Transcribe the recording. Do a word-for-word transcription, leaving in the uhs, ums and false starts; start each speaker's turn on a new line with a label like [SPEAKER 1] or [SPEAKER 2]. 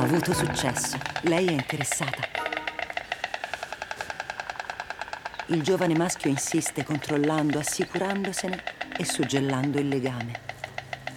[SPEAKER 1] avuto successo. Lei è interessata. Il giovane maschio insiste controllando, assicurandosene e suggellando il legame.